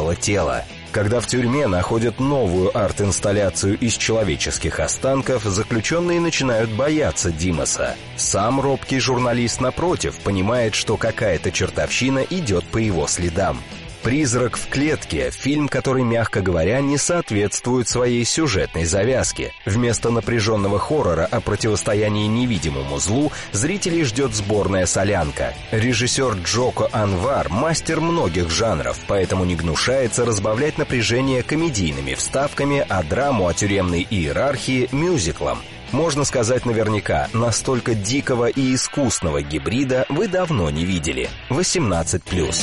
голого тела. Когда в тюрьме находят новую арт-инсталляцию из человеческих останков, заключенные начинают бояться Димаса. Сам робкий журналист, напротив, понимает, что какая-то чертовщина идет по его следам. «Призрак в клетке» — фильм, который, мягко говоря, не соответствует своей сюжетной завязке. Вместо напряженного хоррора о противостоянии невидимому злу зрителей ждет сборная солянка. Режиссер Джоко Анвар — мастер многих жанров, поэтому не гнушается разбавлять напряжение комедийными вставками, а драму о тюремной иерархии — мюзиклом. Можно сказать наверняка, настолько дикого и искусного гибрида вы давно не видели. 18+.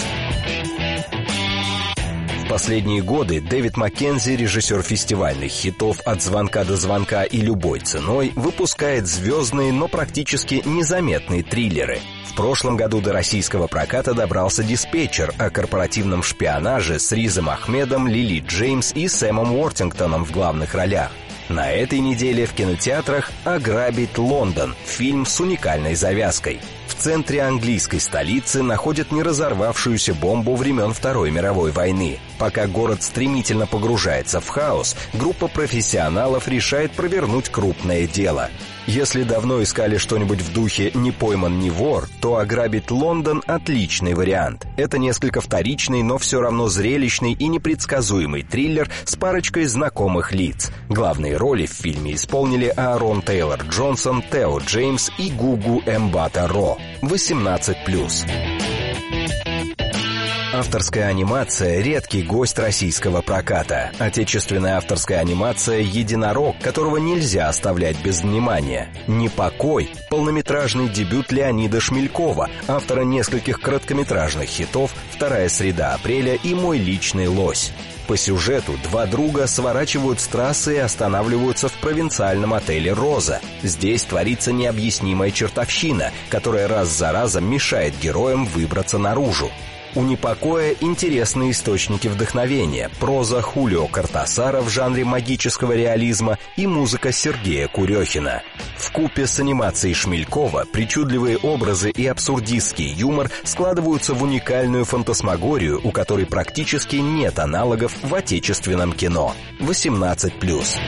В последние годы Дэвид Маккензи, режиссер фестивальных хитов «От звонка до звонка» и «Любой ценой», выпускает звездные, но практически незаметные триллеры. В прошлом году до российского проката добрался «Диспетчер» о корпоративном шпионаже с Ризом Ахмедом, Лили Джеймс и Сэмом Уортингтоном в главных ролях. На этой неделе в кинотеатрах «Ограбить Лондон» — фильм с уникальной завязкой. В центре английской столицы находят неразорвавшуюся бомбу времен Второй мировой войны. Пока город стремительно погружается в хаос, группа профессионалов решает провернуть крупное дело. Если давно искали что-нибудь в духе «Не пойман, не вор», то «Ограбить Лондон» — отличный вариант. Это несколько вторичный, но все равно зрелищный и непредсказуемый триллер с парочкой знакомых лиц. Главные роли в фильме исполнили Аарон Тейлор-Джонсон, Тео Джеймс и Гугу Эмбата-Ро. 18+. Авторская анимация — редкий гость российского проката. Отечественная авторская анимация — единорог, которого нельзя оставлять без внимания. «Непокой» — полнометражный дебют Леонида Шмелькова, автора нескольких короткометражных хитов «Вторая среда апреля» и «Мой личный лось». По сюжету два друга сворачивают с трассы и останавливаются в провинциальном отеле «Роза». Здесь творится необъяснимая чертовщина, которая раз за разом мешает героям выбраться наружу. У «Непокоя» интересные источники вдохновения, проза Хулио Кортасара в жанре магического реализма и музыка Сергея Курехина. Вкупе с анимацией Шмелькова причудливые образы и абсурдистский юмор складываются в уникальную фантасмагорию, у которой практически нет аналогов в отечественном кино. 18+.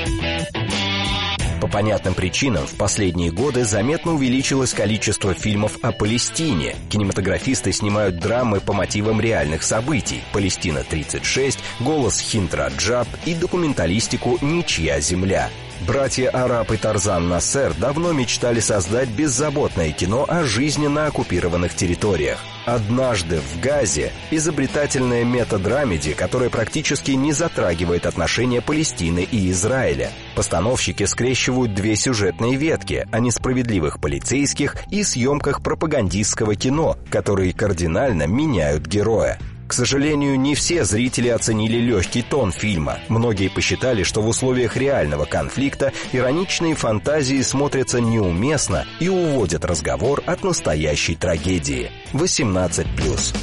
По понятным причинам в последние годы заметно увеличилось количество фильмов о Палестине. Кинематографисты снимают драмы по мотивам реальных событий: «Палестина-36», «Голос Хинд-Раджаб» и документалистику «Ничья земля». Братья Арап и Тарзан Нассер давно мечтали создать беззаботное кино о жизни на оккупированных территориях. «Однажды в Газе» — изобретательная метадрамеди, которая практически не затрагивает отношения Палестины и Израиля. Постановщики скрещивают две сюжетные ветки о несправедливых полицейских и съемках пропагандистского кино, которые кардинально меняют героя. К сожалению, не все зрители оценили легкий тон фильма. Многие посчитали, что в условиях реального конфликта ироничные фантазии смотрятся неуместно и уводят разговор от настоящей трагедии. 18+.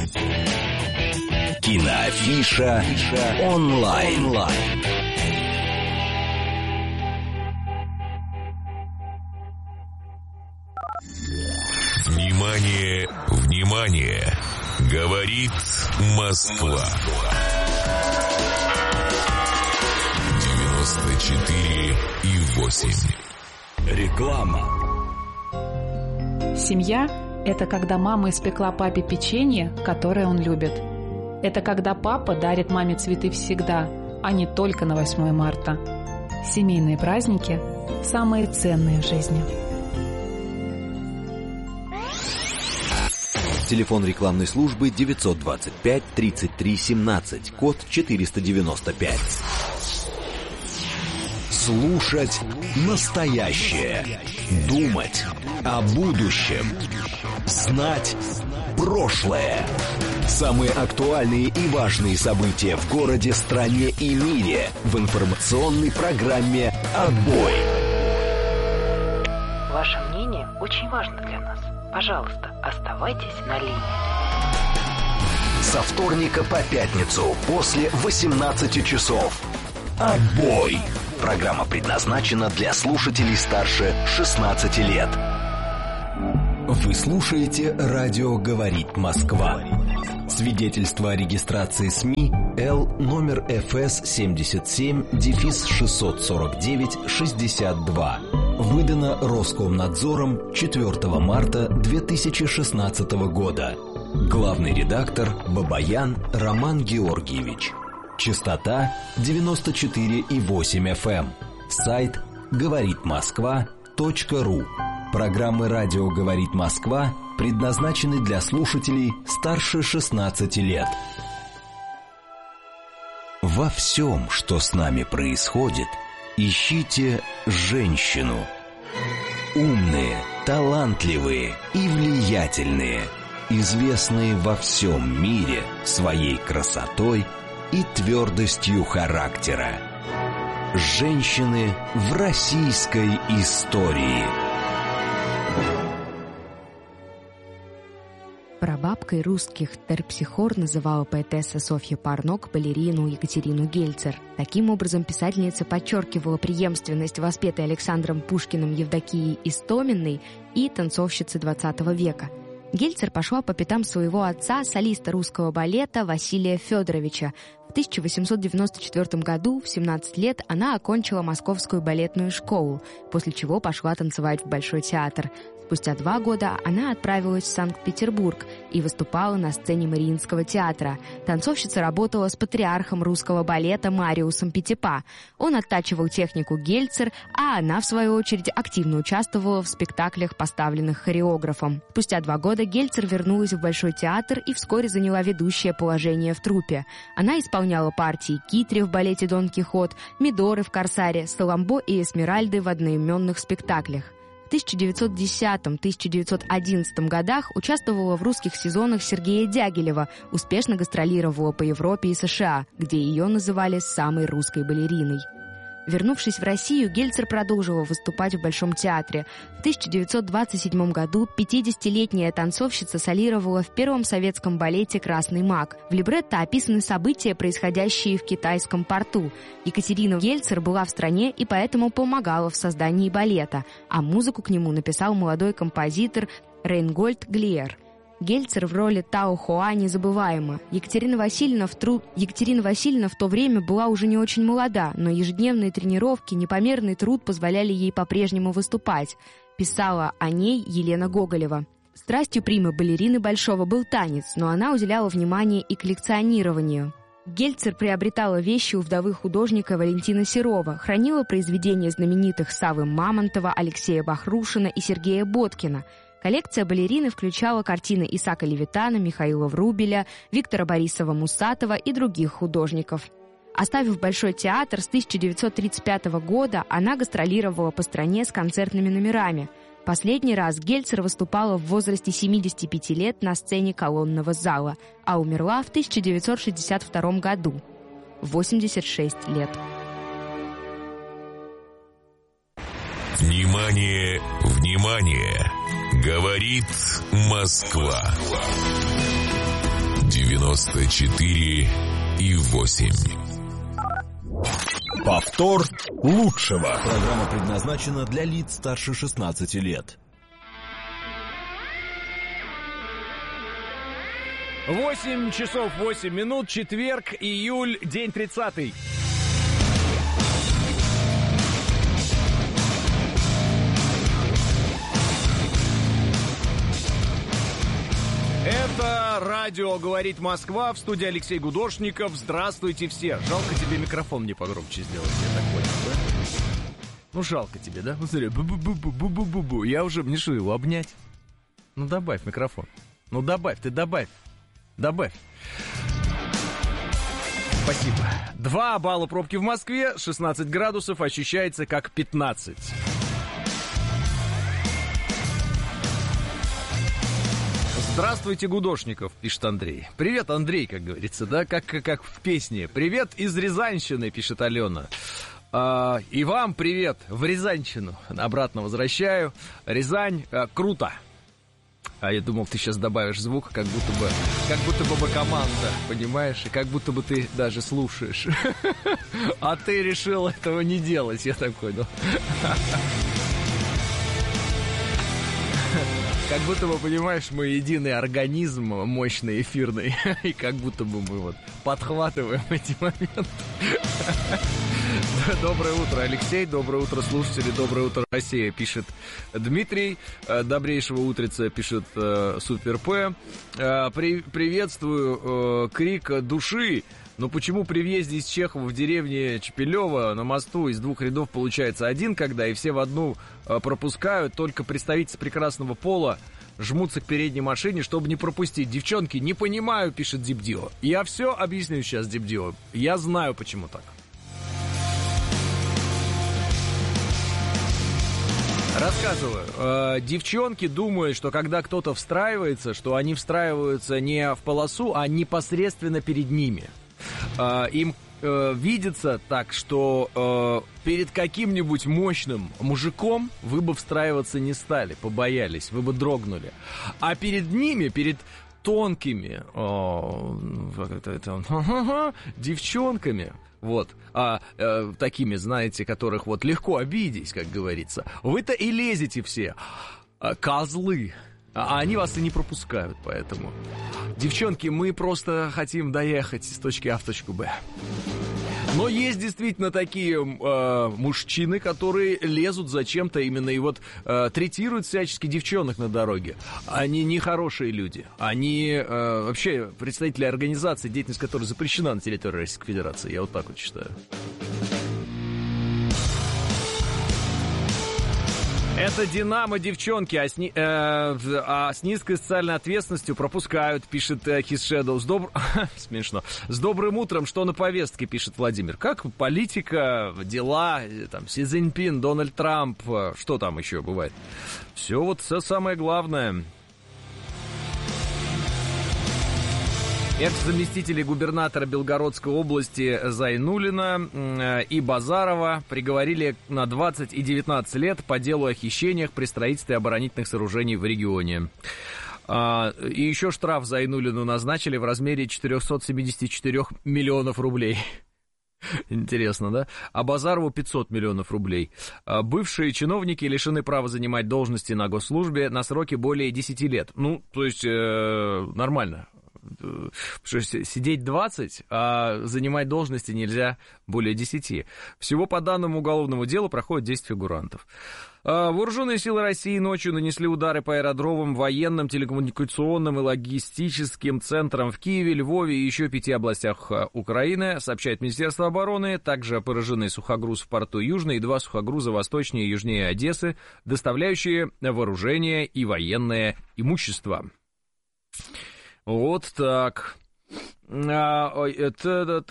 Киноафиша онлайн. Внимание, внимание! Говорит Москва. 94,8. Реклама. Семья – это когда мама испекла папе печенье, которое он любит. Это когда папа дарит маме цветы всегда, а не только на 8 марта. Семейные праздники – самые ценные в жизни. Телефон рекламной службы 925 33 17, код 495. Слушать настоящее. Думать о будущем. Знать прошлое. Самые актуальные и важные события в городе, стране и мире в информационной программе «Отбой». Ваше мнение очень важно для нас. Пожалуйста, оставайтесь на линии. Со вторника по пятницу после 18 часов. «Отбой». Программа предназначена для слушателей старше 16 лет. Вы слушаете «Радио говорит Москва». Свидетельство о регистрации СМИ Л номер ФС 77-649-62. Выдано Роскомнадзором 4 марта 2016 года. Главный редактор Бабаян Роман Георгиевич. Частота 94,8 FM. Сайт говоритмосква.ру. Программы «Радио говорит Москва» предназначены для слушателей старше 16 лет. Во всем, что с нами происходит, ищите женщину. Умные, талантливые и влиятельные, известные во всем мире своей красотой и твердостью характера. Женщины в российской истории. Прабабкой русских терпсихор называла поэтесса Софья Парнок балерину Екатерину Гельцер. Таким образом, писательница подчеркивала преемственность воспетой Александром Пушкиным Евдокии Истоминой и танцовщицы XX века. Гельцер пошла по пятам своего отца, солиста русского балета Василия Федоровича. В 1894 году, в 17 лет, она окончила Московскую балетную школу, после чего пошла танцевать в Большой театр. Спустя 2 года она отправилась в Санкт-Петербург и выступала на сцене Мариинского театра. Танцовщица работала с патриархом русского балета Мариусом Петипа. Он оттачивал технику Гельцер, а она, в свою очередь, активно участвовала в спектаклях, поставленных хореографом. Спустя 2 года Гельцер вернулась в Большой театр и вскоре заняла ведущее положение в труппе. Она исполняла партии Китри в балете «Дон Кихот», Мидоры в «Корсаре», Саламбо и Эсмеральды в одноименных спектаклях. В 1910-1911 годах участвовала в русских сезонах Сергея Дягилева, успешно гастролировала по Европе и США, где ее называли «самой русской балериной». Вернувшись в Россию, Гельцер продолжила выступать в Большом театре. В 1927 году 50-летняя танцовщица солировала в первом советском балете «Красный маг». В либретто описаны события, происходящие в китайском порту. Екатерина Гельцер была в стране и поэтому помогала в создании балета, а музыку к нему написал молодой композитор Рейнгольд Глиер. Гельцер в роли Тао Хуа незабываема. Екатерина Васильевна в то время была уже не очень молода, но ежедневные тренировки, непомерный труд позволяли ей по-прежнему выступать. Писала о ней Елена Гоголева. Страстью примы балерины Большого был танец, но она уделяла внимание и коллекционированию. Гельцер приобретала вещи у вдовы художника Валентина Серова, хранила произведения знаменитых Саввы Мамонтова, Алексея Бахрушина и Сергея Боткина. Коллекция балерины включала картины Исаака Левитана, Михаила Врубеля, Виктора Борисова-Мусатова и других художников. Оставив Большой театр, с 1935 года она гастролировала по стране с концертными номерами. Последний раз Гельцер выступала в возрасте 75 лет на сцене колонного зала, а умерла в 1962 году, в 86 лет. Внимание, внимание! Говорит Москва. 94,8. Повтор лучшего. Программа предназначена для лиц старше 16 лет. 8 часов 8 минут, четверг, июль, день 30-й. Это радио «Говорит Москва», в студии Алексей Гудошников. Здравствуйте все. Жалко тебе микрофон не погромче сделать, я так понял, да? Ну, жалко тебе, да? Вот смотри, бу-бу-бу-бу-бу-бу-бу. Я уже, мне что, его обнять? Ну, добавь микрофон. Ну, добавь, ты добавь. Добавь. Спасибо. 2 балла пробки в Москве, 16 градусов, ощущается как 15. Здравствуйте, Гудошников, пишет Андрей. Привет, Андрей, как говорится, да, как в песне. Привет из Рязанщины, пишет Алена. И вам привет в Рязанщину. Обратно возвращаю. Рязань, круто. А я думал, ты сейчас добавишь звук, как будто бы команда, понимаешь? И как будто бы ты даже слушаешь. А ты решил этого не делать, я так понял. Как будто бы, понимаешь, мы единый организм, мощный, эфирный, и как будто бы мы вот подхватываем эти моменты. Доброе утро, Алексей, доброе утро, слушатели, доброе утро, Россия, пишет Дмитрий, добрейшего утреца, пишет Супер П. Приветствую, крик души. Но почему при въезде из Чехова в деревне Чепелева на мосту из 2 рядов получается 1, когда и все в одну пропускают, только представители прекрасного пола жмутся к передней машине, чтобы не пропустить. Девчонки, не понимаю, пишет Дипдио. Я все объясню сейчас, Дипдио. Я знаю, почему так. Рассказываю. Девчонки думают, что когда кто-то встраивается, что они встраиваются не в полосу, а непосредственно перед ними. Им видится так, что перед каким-нибудь мощным мужиком вы бы встраиваться не стали, побоялись, вы бы дрогнули. А перед ними, перед тонкими девчонками, вот, такими, знаете, которых вот легко обидеть, как говорится, вы-то и лезете все, козлы. А они вас и не пропускают, поэтому. Девчонки, мы просто хотим доехать с точки А в точку Б. Но есть действительно такие мужчины, которые лезут зачем-то именно и вот третируют всячески девчонок на дороге. Они не хорошие люди. Они вообще представители организации, деятельность которой запрещена на территории Российской Федерации. Я вот так вот считаю. Это «Динамо» девчонки, а с низкой социальной ответственностью пропускают, пишет His Shadows. Смешно. С добрым утром, что на повестке, пишет Владимир. Как политика, дела, там, Си Цзиньпин, Дональд Трамп, что там еще бывает? Все вот все самое главное. Экс-заместители губернатора Белгородской области Зайнуллина и Базарова приговорили на 20 и 19 лет по делу о хищениях при строительстве оборонительных сооружений в регионе. И еще штраф Зайнуллину назначили в размере 474 миллионов рублей. Интересно, да? А Базарову 500 миллионов рублей. Бывшие чиновники лишены права занимать должности на госслужбе на сроки более 10 лет. Ну, то есть, нормально. Потому что сидеть 20, а занимать должности нельзя более 10. Всего по данному уголовному делу проходит 10 фигурантов. Вооруженные силы России ночью нанесли удары по аэродромам, военным, телекоммуникационным и логистическим центрам в Киеве, Львове и еще 5 областях Украины, сообщает Министерство обороны. Также поражены сухогруз в порту Южный и 2 сухогруза восточнее и южнее Одессы, доставляющие вооружение и военное имущество. Вот так. Опять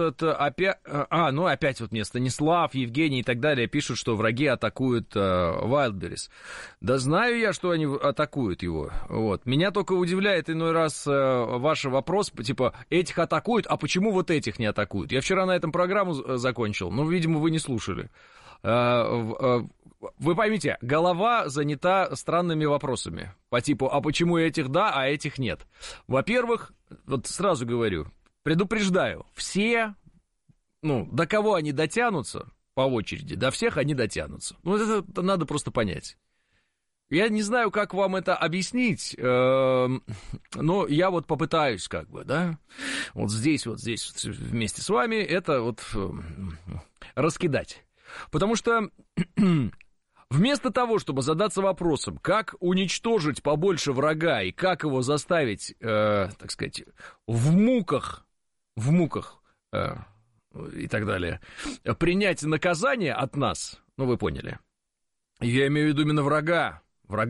вот мне Станислав, Евгений и так далее пишут, что враги атакуют Wildberries. Да знаю я, что они атакуют его. Вот. Меня только удивляет иной раз ваш вопрос, типа, этих атакуют, а почему вот этих не атакуют? Я вчера на этом программу закончил, но, видимо, вы не слушали. Вы поймите, голова занята странными вопросами. По типу, а почему этих да, а этих нет? Во-первых, вот сразу говорю, предупреждаю, все, до кого они дотянутся по очереди, до всех они дотянутся. Это надо просто понять. Я не знаю, как вам это объяснить, но я вот попытаюсь вот здесь вместе с вами это вот раскидать. Потому что вместо того, чтобы задаться вопросом, как уничтожить побольше врага и как его заставить, так сказать, в муках и так далее, принять наказание от нас, вы поняли, я имею в виду именно врага.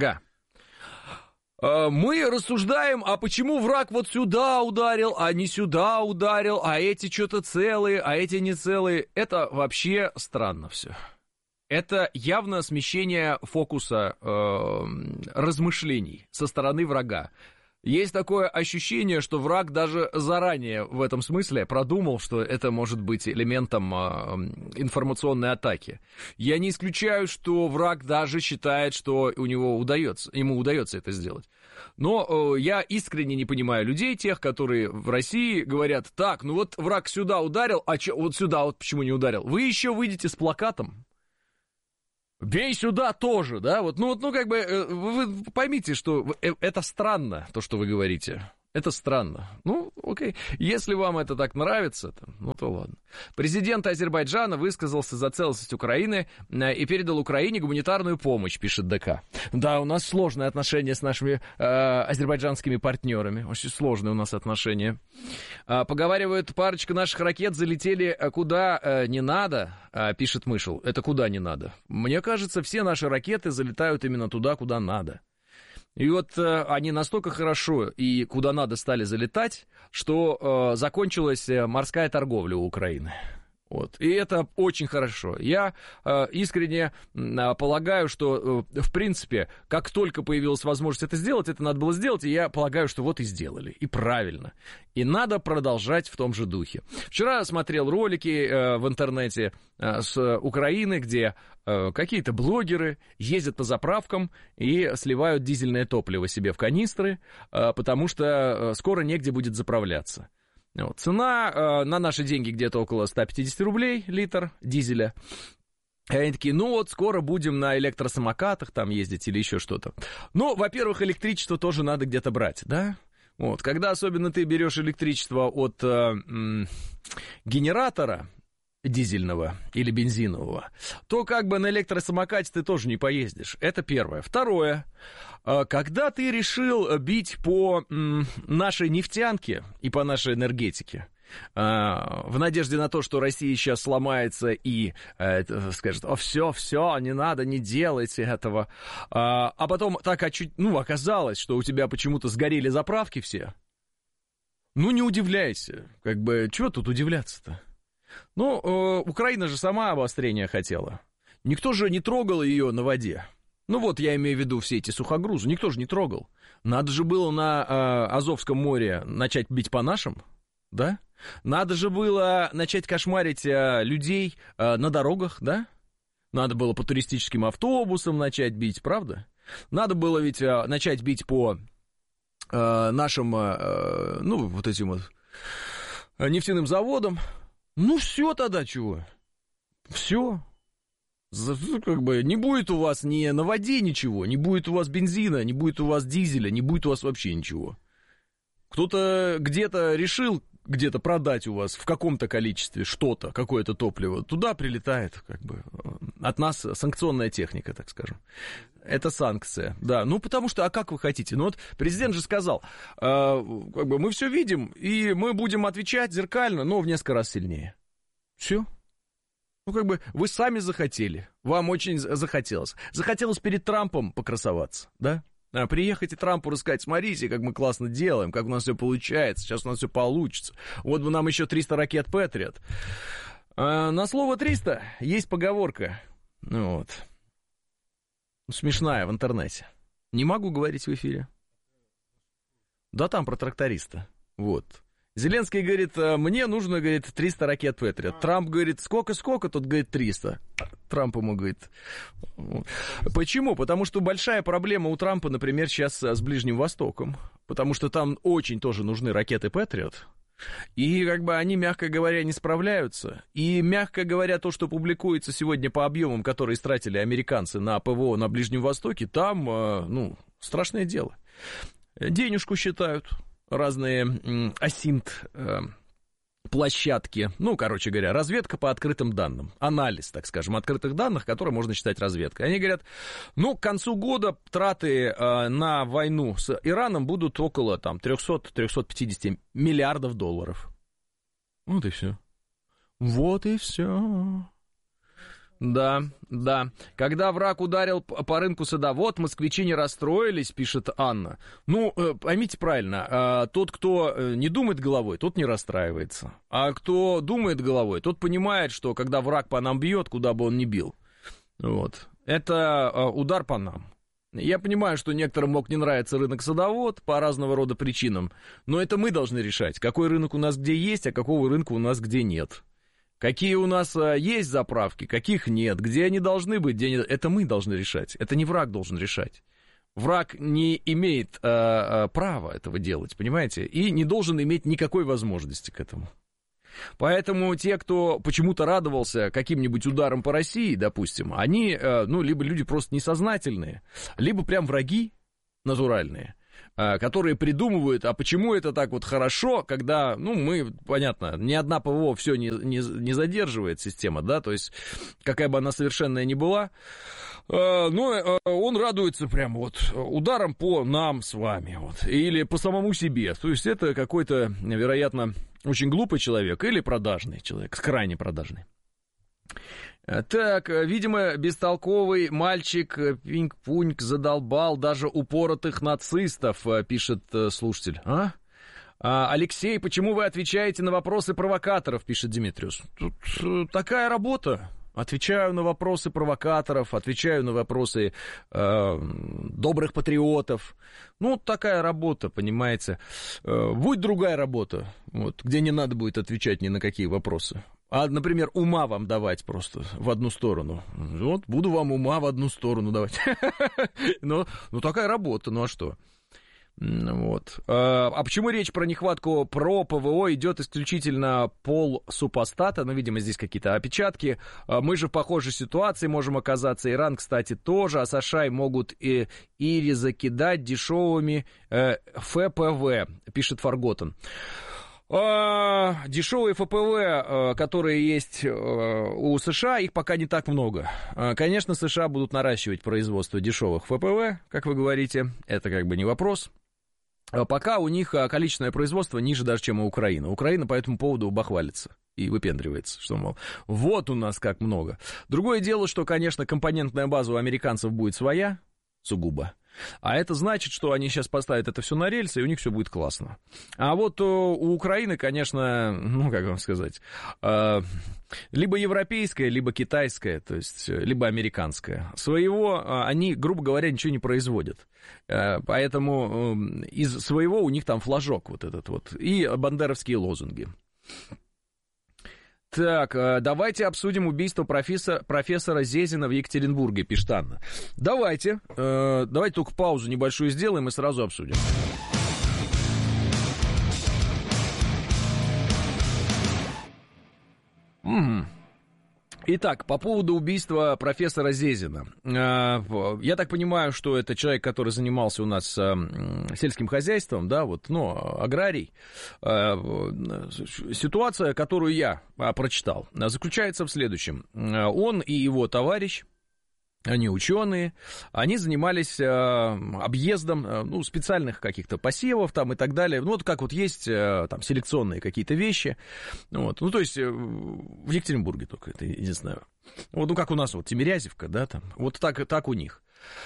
Мы рассуждаем, а почему враг вот сюда ударил, а не сюда ударил, а эти что-то целые, а эти не целые. Это вообще странно все. Это явно смещение фокуса размышлений со стороны врага. Есть такое ощущение, что враг даже заранее в этом смысле продумал, что это может быть элементом информационной атаки. Я не исключаю, что враг даже считает, что ему удается это сделать. Но я искренне не понимаю людей, тех, которые в России говорят, так, вот враг сюда ударил, а вот сюда вот почему не ударил? Вы еще выйдете с плакатом. бей сюда тоже, да, вот, ну, как бы, вы поймите, что это странно, то, что вы говорите. Это странно. Ну, окей. Если вам это так нравится, ну, то ладно. Президент Азербайджана высказался за целостность Украины и передал Украине гуманитарную помощь, пишет ДК. Да, у нас сложные отношения с нашими азербайджанскими партнерами. Очень сложные у нас отношения. Поговаривают, парочка наших ракет залетели куда не надо, пишет Мышел. Это куда не надо? Мне кажется, все наши ракеты залетают именно туда, куда надо. И вот они настолько хорошо и куда надо стали залетать, что закончилась морская торговля у Украины. Вот. И это очень хорошо. Я искренне полагаю, что, в принципе, как только появилась возможность это сделать, это надо было сделать, и я полагаю, что вот и сделали. И правильно. И надо продолжать в том же духе. Вчера смотрел ролики в интернете с Украины, где какие-то блогеры ездят по заправкам и сливают дизельное топливо себе в канистры, потому что скоро негде будет заправляться. Вот. Цена на наши деньги где-то около 150 рублей литр дизеля. И они такие, ну вот скоро будем на электросамокатах там ездить или еще что-то. Ну, во-первых, электричество тоже надо где-то брать, да? Вот. Когда особенно ты берешь электричество от генератора дизельного или бензинового, то как бы на электросамокате ты тоже не поездишь. Это первое. Второе. Когда ты решил бить по нашей нефтянке и по нашей энергетике, в надежде на то, что Россия сейчас сломается и скажет, все, не надо, не делайте этого, а потом так оказалось, что у тебя почему-то сгорели заправки все, ну не удивляйся, как бы, чего тут удивляться-то? Ну, Украина же сама обострение хотела. Никто же не трогал ее на воде. Ну вот, я имею в виду все эти сухогрузы. Никто же не трогал. Надо же было на Азовском море начать бить по нашим, да? Надо же было начать кошмарить людей на дорогах, да? Надо было по туристическим автобусам начать бить, правда? Надо было ведь начать бить по нашим, вот этим вот нефтяным заводам. Ну, все тогда чего? Все. Как бы не будет у вас ни на воде ничего, не будет у вас бензина, не будет у вас дизеля, не будет у вас вообще ничего. Кто-то где-то решил где-то продать у вас в каком-то количестве что-то, какое-то топливо. Туда прилетает, как бы, от нас санкционная техника, так скажем. Это санкция, да. Ну, потому что, а как вы хотите? Ну, вот президент же сказал, как бы мы все видим, и мы будем отвечать зеркально, но в несколько раз сильнее. Все. Ну, как бы, вы сами захотели, вам очень захотелось. Захотелось перед Трампом покрасоваться, да? Приехать и Трампу рассказать, смотрите, как мы классно делаем, как у нас все получается, сейчас у нас все получится. Вот бы нам еще 300 ракет Патриот. На слово 300 есть поговорка, ну вот, смешная в интернете. Не могу говорить в эфире. Да там про тракториста, вот. Зеленский говорит, мне нужно, говорит, 300 ракет Патриот. Трамп говорит, сколько? Тот говорит, 300. Трамп ему говорит. Почему? Потому что большая проблема у Трампа, например, сейчас с Ближним Востоком. Потому что там очень тоже нужны ракеты Патриот. И, как бы, они, мягко говоря, не справляются. И, мягко говоря, то, что публикуется сегодня по объемам, которые истратили американцы на ПВО на Ближнем Востоке, там, страшное дело. Денежку считают. Разные площадки, короче говоря, разведка по открытым данным, анализ, так скажем, открытых данных, которые можно считать разведкой. Они говорят, к концу года траты на войну с Ираном будут около 300-350 миллиардов долларов. Вот и все. Вот и все. Да. Когда враг ударил по рынку садовод, москвичи не расстроились, пишет Анна. Поймите правильно, тот, кто не думает головой, тот не расстраивается. А кто думает головой, тот понимает, что когда враг по нам бьет, куда бы он ни бил, вот, это удар по нам. Я понимаю, что некоторым мог не нравиться рынок садовод по разного рода причинам, но это мы должны решать, какой рынок у нас где есть, а какого рынка у нас где нет. Какие у нас есть заправки, каких нет, где они должны быть, где нет. Это мы должны решать, это не враг должен решать. Враг не имеет права этого делать, понимаете, и не должен иметь никакой возможности к этому. Поэтому те, кто почему-то радовался каким-нибудь ударом по России, допустим, они, ну, либо люди просто несознательные, либо прям враги натуральные, которые придумывают, а почему это так вот хорошо, когда, ну, мы, понятно, ни одна ПВО все не задерживает система, да, то есть какая бы она совершенная ни была, но он радуется прям вот ударом по нам с вами, вот, или по самому себе, то есть это какой-то, вероятно, очень глупый человек или продажный человек, крайне продажный. Так, видимо, бестолковый мальчик пинг-пуньк задолбал даже упоротых нацистов, пишет слушатель. Алексей, почему вы отвечаете на вопросы провокаторов, пишет Димитриус. Тут такая работа. Отвечаю на вопросы провокаторов, отвечаю на вопросы добрых патриотов. Ну, такая работа, понимаете. Будет другая работа, вот, где не надо будет отвечать ни на какие вопросы. А, например, ума вам давать просто в одну сторону. Вот, буду вам ума в одну сторону давать. Ну, такая работа, ну а что? Вот. А почему речь про нехватку про ПВО идет исключительно полсупостата? Ну, видимо, здесь какие-то опечатки. Мы же в похожей ситуации можем оказаться. Иран, кстати, тоже. А США могут Ири закидать дешевыми ФПВ, пишет Фарготен. Дешевые ФПВ, которые есть у США, их пока не так много. Конечно, США будут наращивать производство дешевых ФПВ, как вы говорите, это как бы не вопрос. Пока у них количественное производство ниже даже, чем у Украины. Украина по этому поводу бахвалится и выпендривается, что, мол, вот у нас как много. Другое дело, что, конечно, компонентная база у американцев будет своя, сугубо. А это значит, что они сейчас поставят это все на рельсы, и у них все будет классно. А вот у Украины, конечно, ну, как вам сказать, либо европейская, либо китайская, то есть, либо американская. Своего они, грубо говоря, ничего не производят. Поэтому из своего у них там флажок вот этот вот. И бандеровские лозунги. Так, давайте обсудим убийство профессора Зезина в Екатеринбурге, пишет Анна. Давайте только паузу небольшую сделаем и сразу обсудим. Итак, по поводу убийства профессора Зезина. Я так понимаю, что это человек, который занимался у нас сельским хозяйством, да, вот, ну, аграрий. Ситуация, которую я прочитал, заключается в следующем. Он и его товарищ, они ученые, они занимались объездом, ну, специальных каких-то посевов там и так далее. Ну, вот как вот есть там селекционные какие-то вещи. Вот. Ну, то есть в Екатеринбурге только, это единственное. Вот, ну, как у нас вот Тимирязевка, да, там. Вот так у них.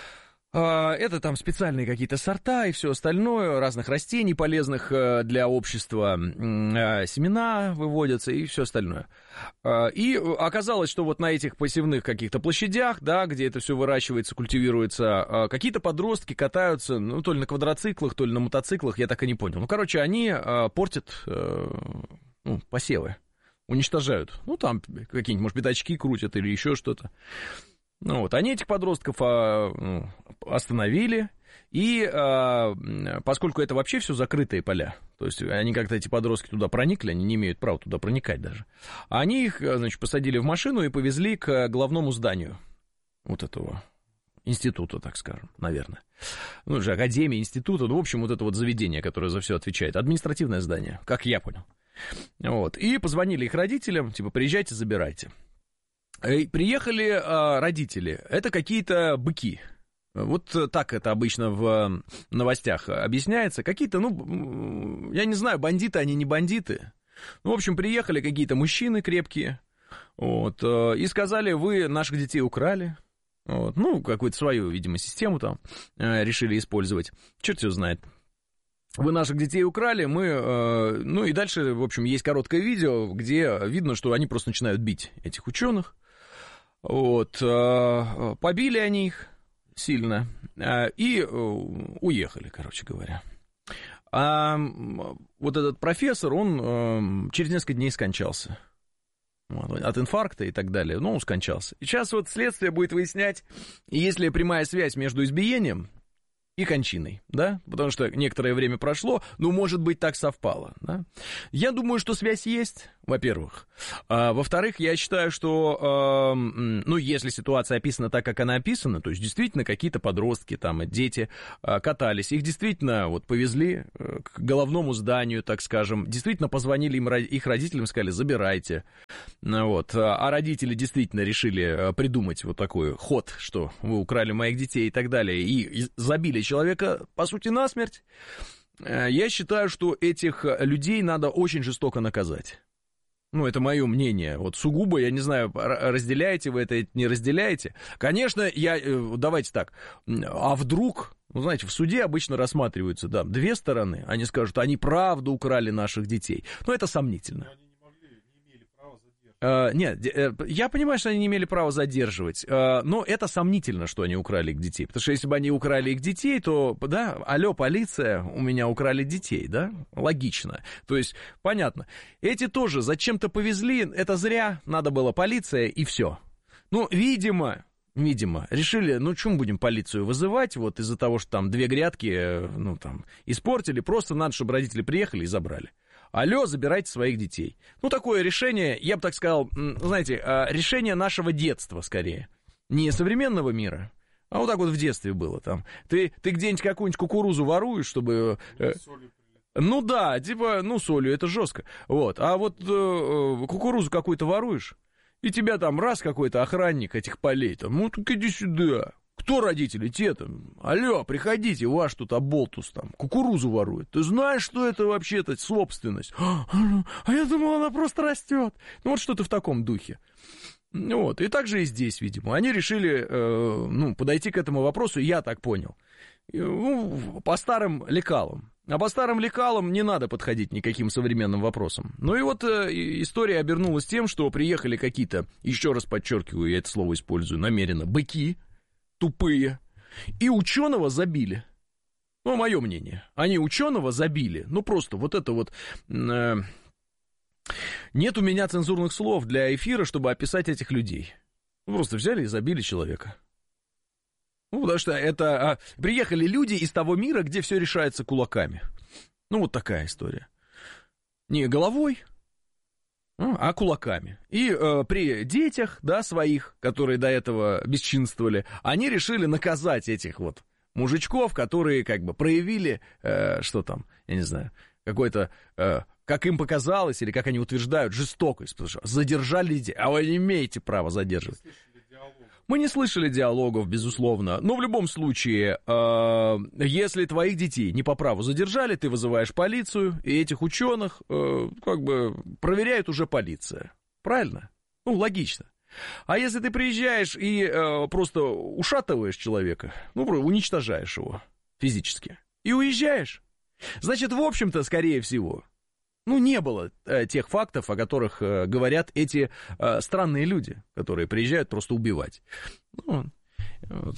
Это там специальные какие-то сорта и все остальное, разных растений полезных для общества, семена выводятся и все остальное. И оказалось, что вот на этих посевных каких-то площадях, да, где это все выращивается, культивируется, какие-то подростки катаются, ну, то ли на квадроциклах, то ли на мотоциклах, я так и не понял. Ну, короче, они портят посевы, уничтожают. Ну, там какие-нибудь, может, пятачки крутят или еще что-то. Ну, вот, они этих подростков остановили, и поскольку это вообще все закрытые поля, то есть они как-то, эти подростки, туда проникли, они не имеют права туда проникать даже, они их, значит, посадили в машину и повезли к главному зданию вот этого института, так скажем, наверное. Ну, же академия, института, ну, в общем, вот это вот заведение, которое за все отвечает, административное здание, как я понял. Вот, и позвонили их родителям, типа, приезжайте, забирайте. И приехали родители, это какие-то быки. Вот так это обычно в новостях объясняется. Какие-то, ну, я не знаю, бандиты они, не бандиты. Ну, в общем, приехали какие-то мужчины крепкие, вот, и сказали, вы наших детей украли. Вот, ну, какую-то свою, видимо, систему там решили использовать. Черт его знает. Вы наших детей украли, мы... Ну, и дальше, в общем, есть короткое видео, где видно, что они просто начинают бить этих ученых. Вот, побили они их сильно и уехали, короче говоря. А вот этот профессор, он через несколько дней скончался. От инфаркта и так далее, но он скончался. И сейчас вот следствие будет выяснять, есть ли прямая связь между избиением и кончиной, да, потому что некоторое время прошло, но, может быть, так совпало, да. Я думаю, что связь есть, во-первых. Во-вторых, я считаю, что, ну, если ситуация описана так, как она описана, то есть, действительно, какие-то подростки, там, дети катались, их действительно, вот, повезли к головному зданию, так скажем, действительно позвонили их родителям, сказали, забирайте, вот, а родители действительно решили придумать вот такой ход, что вы украли моих детей и так далее, и забили человека, по сути, насмерть. Я считаю, что этих людей надо очень жестоко наказать. Ну, это мое мнение. Вот сугубо, я не знаю, разделяете вы это, не разделяете. Конечно, давайте так, а вдруг, ну, знаете, в суде обычно рассматриваются, да, две стороны, они скажут, они правда украли наших детей. Но это сомнительно. Нет, я понимаю, что они не имели права задерживать, но это сомнительно, что они украли их детей. Потому что если бы они украли их детей, то, да, алло, полиция, у меня украли детей, да? Логично. То есть, понятно. Эти тоже зачем-то повезли, это зря, надо было полиция и все. Ну, видимо, решили, ну, что мы будем полицию вызывать, вот из-за того, что там две грядки, ну, там, испортили, просто надо, чтобы родители приехали и забрали. Алло, забирайте своих детей. Ну, такое решение, я бы так сказал, знаете, решение нашего детства, скорее. Не современного мира, а вот так вот в детстве было там. Ты где-нибудь какую-нибудь кукурузу воруешь, чтобы... Ну да, типа, ну, солью, это жестко. Вот, а вот кукурузу какую-то воруешь, и тебя там раз какой-то охранник этих полей, там, ну, так иди сюда. Кто родители? Те там. Алло, приходите, ваш тут оболтус там, кукурузу ворует. Ты знаешь, что это вообще-то собственность? А я думал, она просто растет. Ну, вот что-то в таком духе. Вот, и так же и здесь, видимо. Они решили, подойти к этому вопросу, я так понял, по старым лекалам. А по старым лекалам не надо подходить никаким современным вопросам. Ну и вот история обернулась тем, что приехали какие-то, еще раз подчеркиваю, я это слово использую намеренно, быки, тупые, и ученого забили. Ну, мое мнение. Они ученого забили. Ну, просто вот это вот... Нет у меня цензурных слов для эфира, чтобы описать этих людей. Ну, просто взяли и забили человека. Ну, потому что это... приехали люди из того мира, где все решается кулаками. Ну, вот такая история. Не головой, а кулаками. И при детях, да, своих, которые до этого бесчинствовали, они решили наказать этих вот мужичков, которые как бы проявили, что там, я не знаю, какой-то, как им показалось, или как они утверждают, жестокость, потому что задержали детей, а вы не имеете права задерживать. Мы не слышали диалогов, безусловно, но в любом случае, если твоих детей не по праву задержали, ты вызываешь полицию, и этих ученых как бы проверяет уже полиция. Правильно? Ну, логично. А если ты приезжаешь и просто ушатываешь человека, ну, уничтожаешь его физически, и уезжаешь, значит, в общем-то, скорее всего, ну, не было тех фактов, о которых говорят эти странные люди, которые приезжают просто убивать. Ну, вот,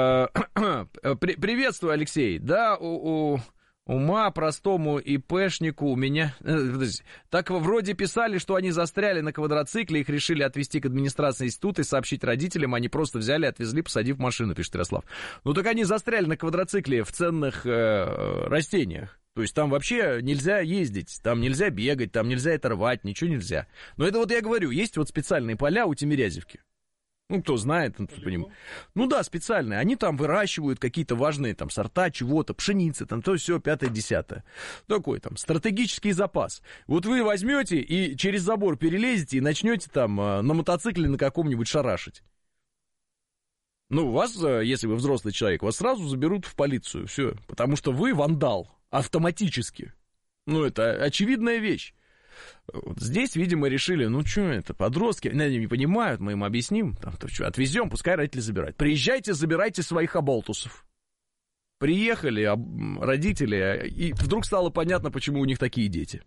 приветствую, Алексей. Да, ума простому ИПшнику у меня... Так вроде писали, что они застряли на квадроцикле, их решили отвезти к администрации института и сообщить родителям, они просто взяли, отвезли, посадив в машину, пишет Ярослав. Ну, так они застряли на квадроцикле в ценных растениях. То есть там вообще нельзя ездить, там нельзя бегать, там нельзя это рвать, ничего нельзя. Но это вот я говорю, есть вот специальные поля у Тимирязевки. Ну, кто знает, кто понимает. Ну да, специальные. Они там выращивают какие-то важные там сорта чего-то, пшеницы, там то все, 5-10. Такой там стратегический запас. Вот вы возьмете и через забор перелезете и начнете там на мотоцикле на каком-нибудь шарашить. Ну, вас, если вы взрослый человек, вас сразу заберут в полицию, все. Потому что вы вандал. Автоматически. Ну, это очевидная вещь. Вот здесь, видимо, решили, ну, что это, подростки, они не понимают, мы им объясним, там, то, что, отвезем, пускай родители забирают. Приезжайте, забирайте своих оболтусов. Приехали родители, и вдруг стало понятно, почему у них такие дети.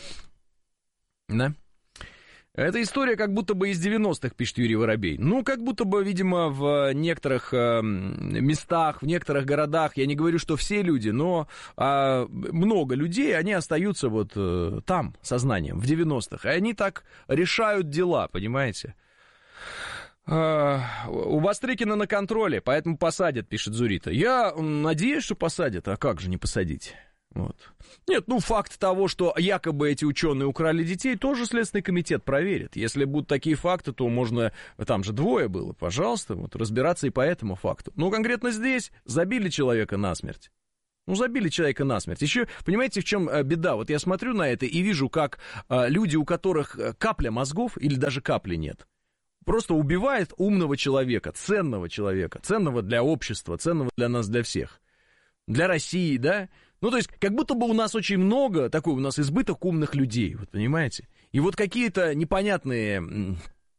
Да? Эта история как будто бы из 90-х, пишет Юрий Воробей. Ну, как будто бы, видимо, в некоторых местах, в некоторых городах, я не говорю, что все люди, но много людей, они остаются вот там, сознанием, в 90-х. И они так решают дела, понимаете? У Бастрыкина на контроле, поэтому посадят, пишет Зурита. Я надеюсь, что посадят, а как же не посадить? Вот. Нет, факт того, что якобы эти ученые украли детей, тоже Следственный комитет проверит. Если будут такие факты, то можно... Там же 2 было, пожалуйста, разбираться и по этому факту. Конкретно здесь забили человека насмерть. Забили человека насмерть. Еще, понимаете, в чем беда? Вот я смотрю на это и вижу, как люди, у которых капля мозгов или даже капли нет, просто убивает умного человека, ценного для общества, ценного для нас, для всех. Для России, да? То есть, как будто бы у нас очень много, такой у нас избыток умных людей, вот понимаете? И вот какие-то непонятные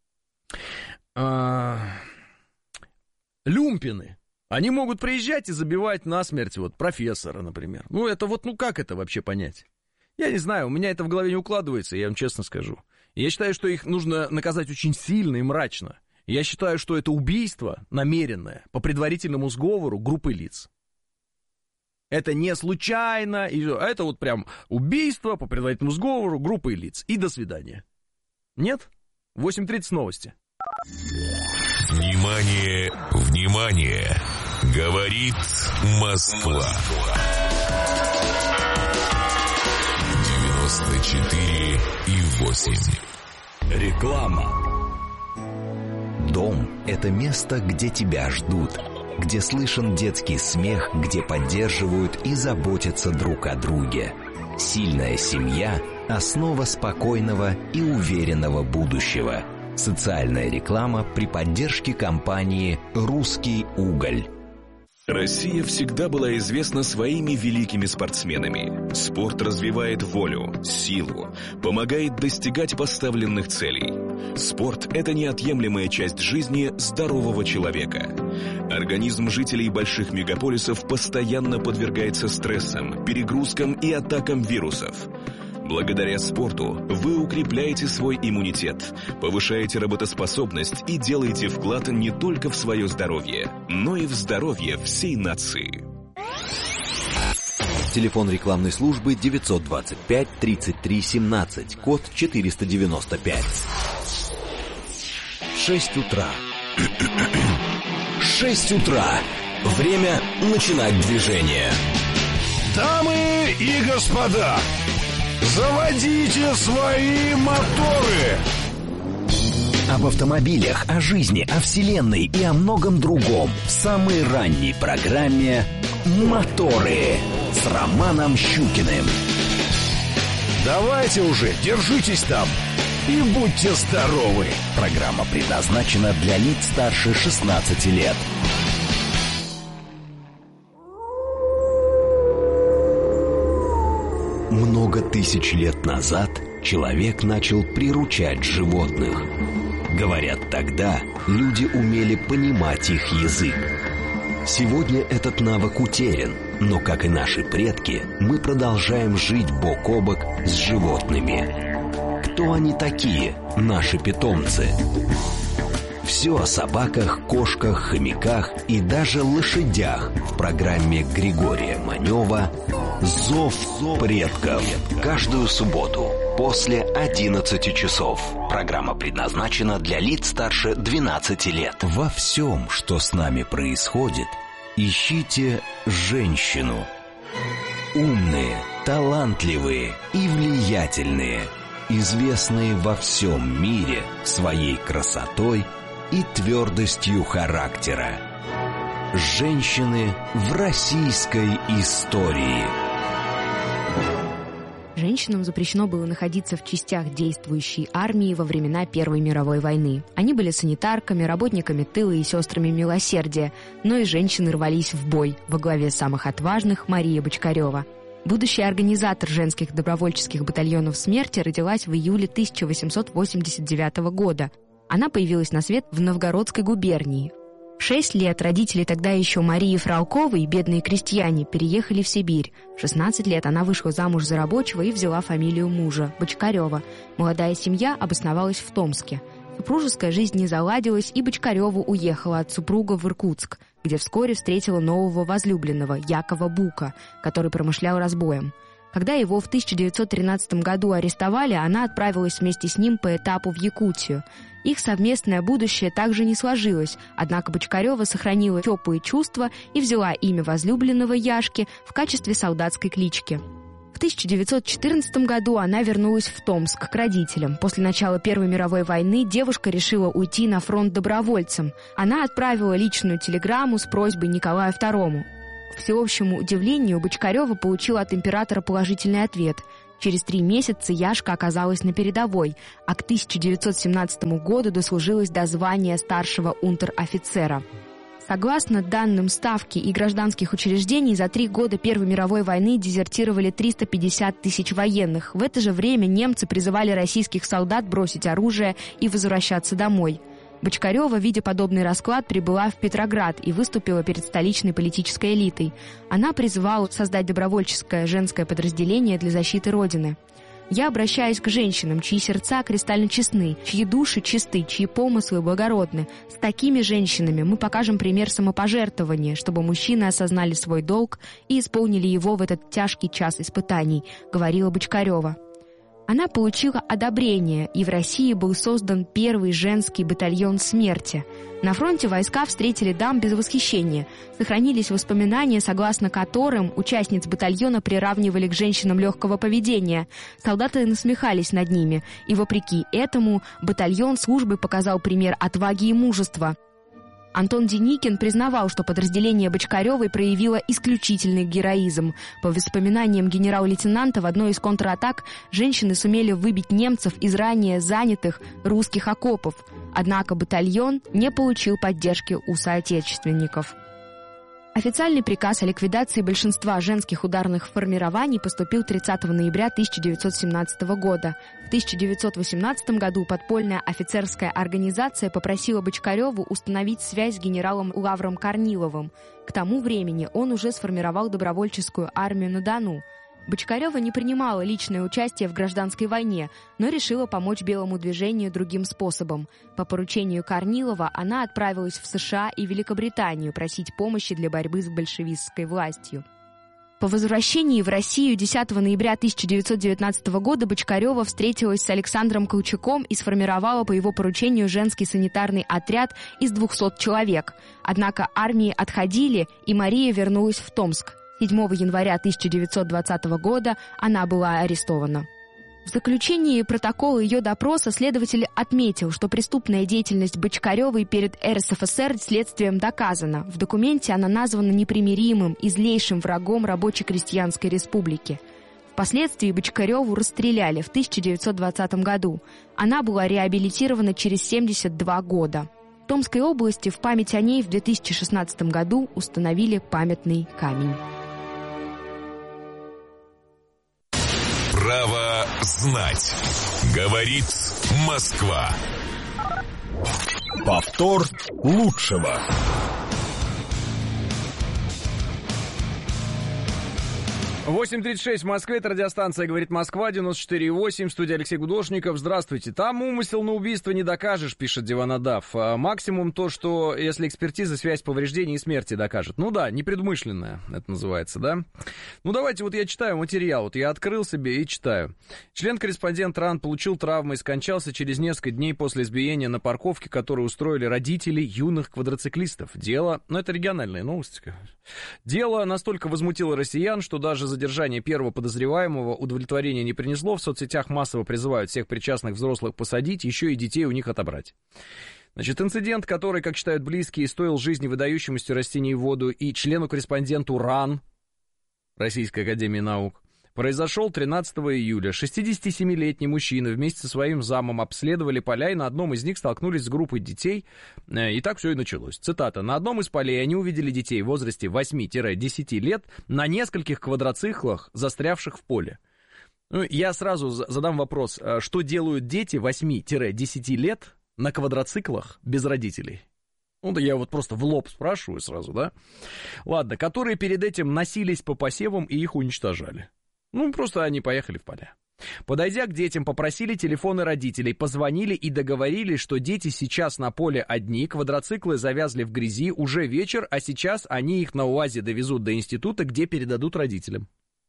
люмпины, они могут приезжать и забивать насмерть профессора, например. Это как это вообще понять? Я не знаю, у меня это в голове не укладывается, я вам честно скажу. Я считаю, что их нужно наказать очень сильно и мрачно. Я считаю, что это убийство намеренное по предварительному сговору группы лиц. Это не случайно, это прям убийство по предварительному сговору группы лиц. И до свидания. Нет? 8:30 новости. Внимание, внимание! Говорит Москва. 94,8. Реклама. Дом – это место, где тебя ждут, где слышен детский смех, где поддерживают и заботятся друг о друге. Сильная семья – основа спокойного и уверенного будущего. Социальная реклама при поддержке компании «Русский уголь». Россия всегда была известна своими великими спортсменами. Спорт развивает волю, силу, помогает достигать поставленных целей. Спорт – это неотъемлемая часть жизни здорового человека. Организм жителей больших мегаполисов постоянно подвергается стрессам, перегрузкам и атакам вирусов. Благодаря спорту вы укрепляете свой иммунитет, повышаете работоспособность и делаете вклад не только в свое здоровье, но и в здоровье всей нации. Телефон рекламной службы 925 33 17, код 495. 6 утра. 6 утра. Время начинать движение. Дамы и господа, заводите свои моторы! Об автомобилях, о жизни, о вселенной и о многом другом в самой ранней программе «Моторы» с Романом Щукиным. Давайте уже, держитесь там и будьте здоровы! Программа предназначена для лиц старше 16 лет. Много тысяч лет назад человек начал приручать животных. Говорят, тогда люди умели понимать их язык. Сегодня этот навык утерян, но, как и наши предки, мы продолжаем жить бок о бок с животными. Кто они такие, наши питомцы? Все о собаках, кошках, хомяках и даже лошадях в программе Григория Манева «Зов предков». Каждую субботу после 11 часов. Программа предназначена для лиц старше 12 лет. Во всем, что с нами происходит, ищите женщину. Умные, талантливые и влиятельные, известные во всем мире своей красотой и твердостью характера. Женщины в российской истории. Женщинам запрещено было находиться в частях действующей армии во времена Первой мировой войны. Они были санитарками, работниками тыла и сестрами милосердия, но и женщины рвались в бой, во главе самых отважных Мария Бочкарева. Будущий организатор женских добровольческих батальонов смерти родилась в июле 1889 года. Она появилась на свет в Новгородской губернии. В 6 лет родители тогда еще Марии Фролковой, бедные крестьяне, переехали в Сибирь. В 16 лет она вышла замуж за рабочего и взяла фамилию мужа – Бочкарева. Молодая семья обосновалась в Томске. Супружеская жизнь не заладилась, и Бочкарева уехала от супруга в Иркутск, где вскоре встретила нового возлюбленного, Якова Бука, который промышлял разбоем. Когда его в 1913 году арестовали, она отправилась вместе с ним по этапу в Якутию. Их совместное будущее также не сложилось, однако Бочкарева сохранила теплые чувства и взяла имя возлюбленного Яшки в качестве солдатской клички. В 1914 году она вернулась в Томск к родителям. После начала Первой мировой войны девушка решила уйти на фронт добровольцем. Она отправила личную телеграмму с просьбой Николаю II. К всеобщему удивлению, Бочкарева получила от императора положительный ответ. Через 3 месяца Яшка оказалась на передовой, а к 1917 году дослужилась до звания старшего унтер-офицера. Согласно данным Ставки и гражданских учреждений, за 3 года Первой мировой войны дезертировали 350 тысяч военных. В это же время немцы призывали российских солдат бросить оружие и возвращаться домой. Бочкарева, видя подобный расклад, прибыла в Петроград и выступила перед столичной политической элитой. Она призывала создать добровольческое женское подразделение для защиты Родины. «Я обращаюсь к женщинам, чьи сердца кристально честны, чьи души чисты, чьи помыслы благородны. С такими женщинами мы покажем пример самопожертвования, чтобы мужчины осознали свой долг и исполнили его в этот тяжкий час испытаний», — говорила Бочкарева. Она получила одобрение, и в России был создан первый женский батальон смерти. На фронте войска встретили дам без восхищения. Сохранились воспоминания, согласно которым участниц батальона приравнивали к женщинам легкого поведения. Солдаты насмехались над ними, и вопреки этому батальон службы показал пример отваги и мужества. Антон Деникин признавал, что подразделение Бочкаревой проявило исключительный героизм. По воспоминаниям генерал-лейтенанта, в одной из контратак женщины сумели выбить немцев из ранее занятых русских окопов. Однако батальон не получил поддержки у соотечественников. Официальный приказ о ликвидации большинства женских ударных формирований поступил 30 ноября 1917 года. В 1918 году подпольная офицерская организация попросила Бочкареву установить связь с генералом Лавром Корниловым. К тому времени он уже сформировал добровольческую армию на Дону. Бочкарева не принимала личное участие в гражданской войне, но решила помочь белому движению другим способом. По поручению Корнилова она отправилась в США и Великобританию просить помощи для борьбы с большевистской властью. По возвращении в Россию 10 ноября 1919 года Бочкарева встретилась с Александром Колчаком и сформировала по его поручению женский санитарный отряд из 200 человек. Однако армии отходили, и Мария вернулась в Томск. 7 января 1920 года она была арестована. В заключении протокола ее допроса следователь отметил, что преступная деятельность Бочкаревой перед РСФСР следствием доказана. В документе она названа непримиримым и злейшим врагом рабоче-крестьянской республики. Впоследствии Бочкареву расстреляли в 1920 году. Она была реабилитирована через 72 года. В Томской области в память о ней в 2016 году установили памятный камень. Право знать. Говорит Москва. Повтор лучшего. 8:36 в Москве, это радиостанция «Говорит Москва», 94,8, студия Алексей Гудошников. Здравствуйте. Там умысел на убийство не докажешь, пишет Диванадав. Максимум то, что если экспертиза связь повреждений и смерти докажет. Ну да, непредмышленная это называется, да? Ну давайте, вот я читаю материал, вот я открыл себе и читаю. Член-корреспондент РАН получил травмы и скончался через несколько дней после избиения на парковке, которую устроили родители юных квадроциклистов. Дело, ну это региональная новость. Дело настолько возмутило россиян, что даже задержание первого подозреваемого удовлетворения не принесло. В соцсетях массово призывают всех причастных взрослых посадить, еще и детей у них отобрать. Значит, инцидент, который, как считают близкие, стоил жизни выдающемуся растениеводу и члену-корреспонденту РАН, Российской академии наук, произошел 13 июля. 67-летний мужчина вместе со своим замом обследовали поля, и на одном из них столкнулись с группой детей. И так все и началось. Цитата. «На одном из полей они увидели детей в возрасте 8-10 лет на нескольких квадроциклах, застрявших в поле». Ну, я сразу задам вопрос. Что делают дети 8-10 лет на квадроциклах без родителей? Ну, да я вот просто в лоб спрашиваю сразу, да? Ладно, которые перед этим носились по посевам и их уничтожали. Ну, просто они поехали в поля. Подойдя к детям, попросили телефоны родителей, позвонили и договорились, что дети сейчас на поле одни, квадроциклы завязли в грязи, уже вечер, а сейчас они их на УАЗе довезут до института, где передадут родителям.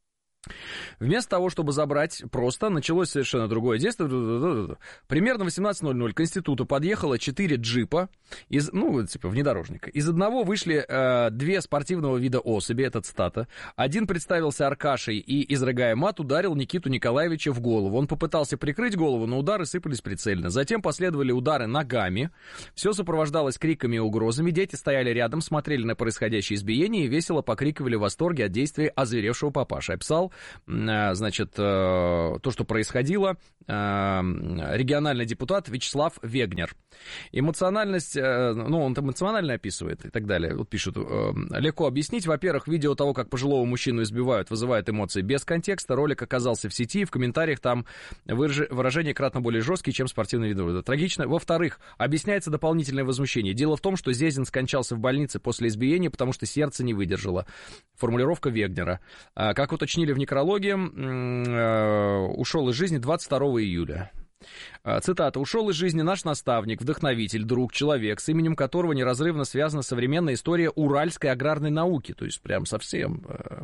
Вместо того, чтобы забрать, просто началось совершенно другое действие. Примерно в 18:00 к институту подъехало 4 джипа, внедорожника. Из одного вышли 2 спортивного вида особи, это цитата. Один представился Аркашей и, изрыгая мат, ударил Никиту Николаевича в голову. Он попытался прикрыть голову, но удары сыпались прицельно. Затем последовали удары ногами. Все сопровождалось криками и угрозами. Дети стояли рядом, смотрели на происходящее избиение и весело покрикивали в восторге от действий озверевшего папаши. Описал, значит, то, что происходило, региональный депутат Вячеслав Вегнер. Эмоциональность, он там эмоционально описывает и так далее. Вот пишут, легко объяснить. Во-первых, видео того, как пожилого мужчину избивают, вызывает эмоции без контекста. Ролик оказался в сети, и в комментариях там выражения кратно более жесткие, чем спортивные видео. Это трагично. Во-вторых, объясняется дополнительное возмущение. Дело в том, что Зезин скончался в больнице после избиения, потому что сердце не выдержало. Формулировка Вегнера. Как уточнили в некрологии, ушел из жизни 22 июля. Цитата. «Ушел из жизни наш наставник, вдохновитель, друг, человек, с именем которого неразрывно связана современная история уральской аграрной науки». То есть прям совсем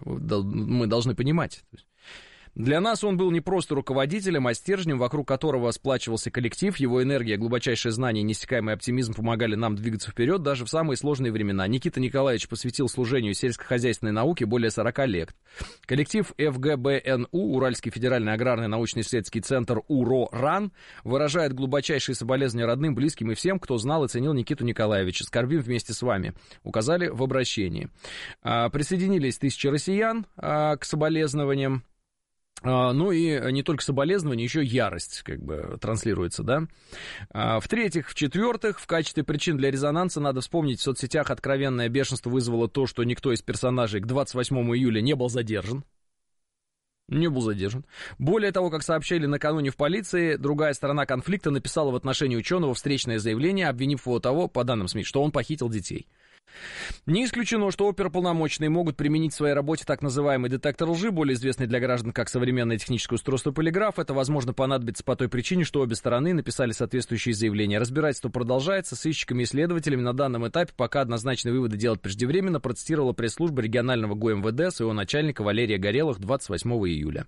мы должны понимать. Для нас он был не просто руководителем, а стержнем, вокруг которого сплачивался коллектив. Его энергия, глубочайшее знание и неиссякаемый оптимизм помогали нам двигаться вперед даже в самые сложные времена. Никита Николаевич посвятил служению сельскохозяйственной науке более 40 лет. Коллектив ФГБНУ, Уральский федеральный аграрный научно-исследовательский центр УРО-РАН, выражает глубочайшие соболезнования родным, близким и всем, кто знал и ценил Никиту Николаевича. Скорбим вместе с вами, указали в обращении. Присоединились тысячи россиян к соболезнованиям. Ну и не только соболезнования, еще ярость как бы транслируется, да. В-третьих, в-четвертых, в качестве причин для резонанса надо вспомнить, в соцсетях откровенное бешенство вызвало то, что никто из персонажей к 28 июля не был задержан. Не был задержан. Более того, как сообщили накануне в полиции, другая сторона конфликта написала в отношении ученого встречное заявление, обвинив его того, по данным СМИ, что он похитил детей. Не исключено, что оперуполномоченные могут применить в своей работе так называемый детектор лжи, более известный для граждан как современное техническое устройство полиграф. Это, возможно, понадобится по той причине, что обе стороны написали соответствующие заявления. Разбирательство продолжается. Сыщиками и следователями на данном этапе пока однозначные выводы делать преждевременно, процитировала пресс-служба регионального ГУМВД своего начальника Валерия Горелых 28 июля.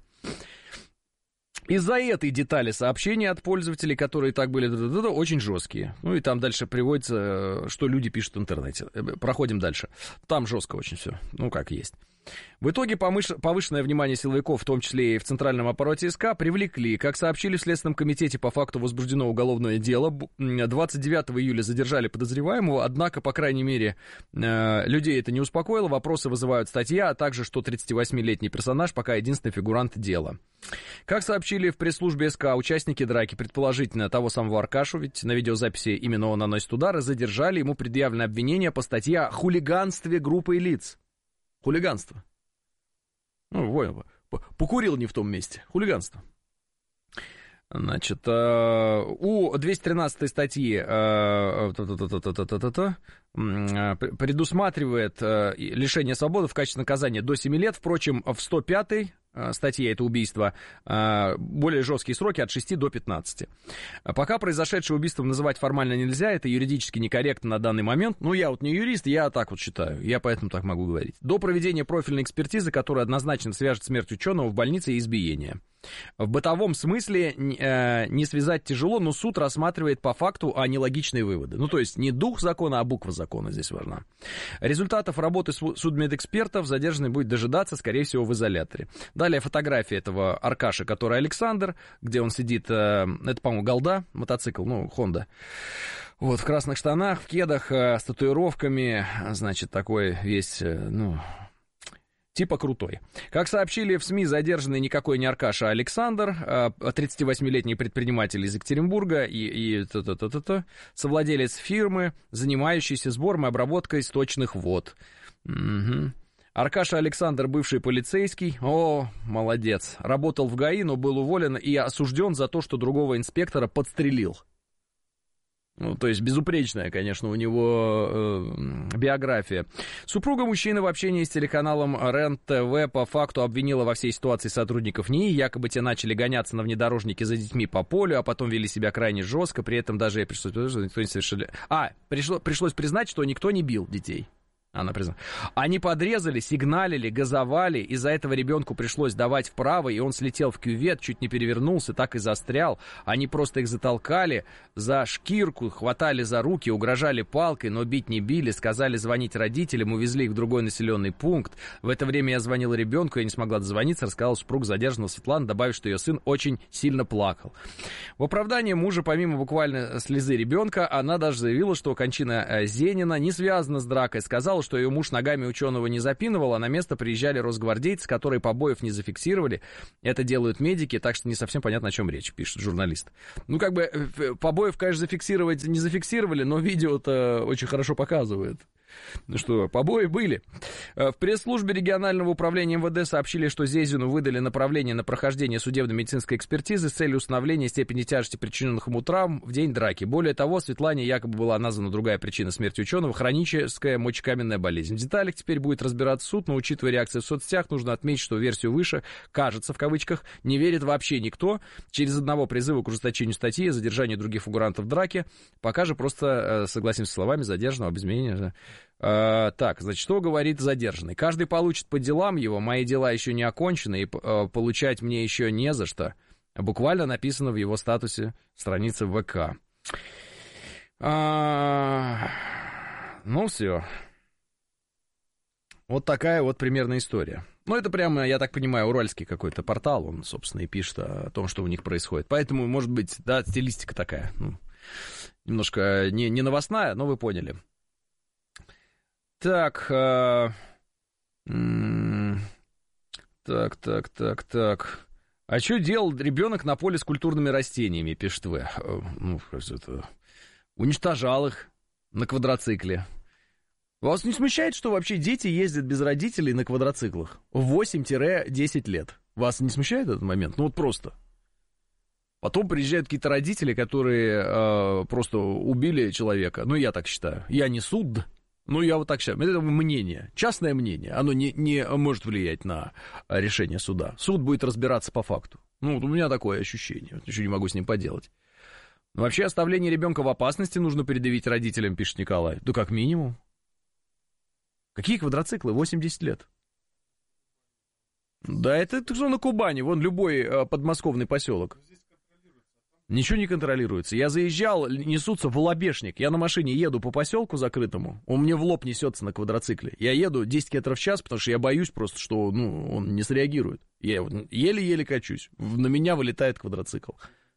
Из-за этой детали сообщения от пользователей, которые так были, очень жесткие. Ну и там дальше приводится, что люди пишут в интернете. Проходим дальше. Там жестко очень все. Ну, как есть. В итоге повышенное внимание силовиков, в том числе и в центральном аппарате СК, привлекли. Как сообщили в Следственном комитете, по факту возбуждено уголовное дело. 29 июля задержали подозреваемого, однако, по крайней мере, людей это не успокоило. Вопросы вызывают статья, а также, что 38-летний персонаж пока единственный фигурант дела. Как сообщили в пресс-службе СК, участники драки, предположительно того самого Аркашу, ведь на видеозаписи именно он наносит удары, задержали, ему предъявлено обвинение по статье о хулиганстве группой лиц. Хулиганство. Ну, покурил не в том месте. Хулиганство. Значит, у 213 статьи предусматривает лишение свободы в качестве наказания до 7 лет. Впрочем, в 105-й статье это убийство более жесткие сроки от 6 до 15. Пока произошедшее убийство называть формально нельзя, это юридически некорректно на данный момент. Ну, я вот не юрист, я так вот считаю, я поэтому так могу говорить. До проведения профильной экспертизы, которая однозначно свяжет смерть ученого в больнице и избиение. В бытовом смысле не связать тяжело, но суд рассматривает по факту, а не логичные выводы. Ну, то есть не дух закона, а буква закона здесь важна. Результатов работы судмедэкспертов задержанный будет дожидаться, скорее всего, в изоляторе. Далее фотография этого Аркаши, который Александр, где он сидит, это, по-моему, Голда, мотоцикл, ну, Honda. Вот, в красных штанах, в кедах, с татуировками, значит, такой весь, ну... типа крутой. Как сообщили в СМИ, задержанный никакой не Аркаша, а Александр, 38-летний предприниматель из Екатеринбурга и совладелец фирмы, занимающийся сбором и обработкой сточных вод. Угу. Аркаша Александр, бывший полицейский, молодец, работал в ГАИ, но был уволен и осужден за то, что другого инспектора подстрелил. Ну, то есть безупречная, конечно, у него биография. Супруга мужчины в общении с телеканалом РЕН-ТВ по факту обвинила во всей ситуации сотрудников НИИ. Якобы те начали гоняться на внедорожнике за детьми по полю, а потом вели себя крайне жестко. При этом даже пришлось признать, что никто не бил детей. Она признала. Они подрезали, сигналили, газовали. Из-за этого ребенку пришлось давать вправо, и он слетел в кювет, чуть не перевернулся, так и застрял. Они просто их затолкали за шкирку, хватали за руки, угрожали палкой, но бить не били, сказали звонить родителям, увезли их в другой населенный пункт. В это время я звонила ребенку, я не смогла дозвониться, рассказала супругу задержанного Светланы, добавив, что ее сын очень сильно плакал. В оправдание мужа, помимо буквально слезы ребенка, она даже заявила, что кончина Зенина не связана с дракой, сказала, что ее муж ногами ученого не запинывал, а на место приезжали росгвардейцы, которые побоев не зафиксировали. Это делают медики, так что не совсем понятно, о чем речь, пишет журналист. Ну, как бы, побоев, конечно, зафиксировать не зафиксировали, но видео-то очень хорошо показывает. Ну что, побои были. В пресс-службе регионального управления МВД сообщили, что Зезину выдали направление на прохождение судебно-медицинской экспертизы с целью установления степени тяжести причиненных ему травм в день драки. Более того, Светлане якобы была названа другая причина смерти ученого — хроническая мочекаменная болезнь. В деталях теперь будет разбираться суд, но, учитывая реакции в соцсетях, нужно отметить, что версию выше, кажется, в кавычках, не верит вообще никто. Через одного призыва к ужесточению статьи, задержанию других фигурантов в драке, пока же просто согласимся с словами задержанного об изменении. Так, значит, что говорит задержанный? Каждый получит по делам его, мои дела еще не окончены, и получать мне еще не за что. Буквально написано в его статусе страницы ВК. Ну, все. Вот такая вот примерная история. Ну, это прямо, я так понимаю, уральский какой-то портал, он, собственно, и пишет о том, что у них происходит. Поэтому, может быть, да, стилистика такая. Ну, немножко не новостная, но вы поняли. Так, так. А что делал ребенок на поле с культурными растениями, пишет В. Ну, это... Уничтожал их на квадроцикле. Вас не смущает, что вообще дети ездят без родителей на квадроциклах в 8-10 лет? Вас не смущает этот момент? Ну вот просто. Потом приезжают какие-то родители, которые просто убили человека. Ну, я так считаю. Я не суд. Ну, я вот так считаю. Это мнение, частное мнение. Оно не может влиять на решение суда. Суд будет разбираться по факту. Ну, вот у меня такое ощущение. Ничего не могу с ним поделать. Но вообще, оставление ребенка в опасности нужно предъявить родителям, пишет Николай. Да как минимум. Какие квадроциклы? 80 лет. Да это что на Кубани. Вон любой подмосковный поселок. Ничего не контролируется. Я заезжал, несутся в лобешник. Я на машине еду по поселку закрытому, он мне в лоб несется на квадроцикле. Я еду 10 км в час, потому что я боюсь просто, что он не среагирует. Я еле-еле качусь. На меня вылетает квадроцикл.